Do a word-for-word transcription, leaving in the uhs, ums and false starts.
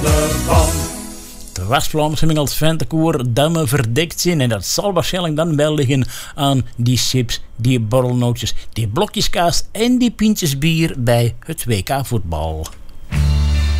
ervan. Het West-Vlaamse Mingels Ventekoor dat me verdekt zijn. En dat zal waarschijnlijk dan wel liggen aan die chips, die borrelnootjes, die blokjes kaas en die pintjes bier bij het W K voetbal.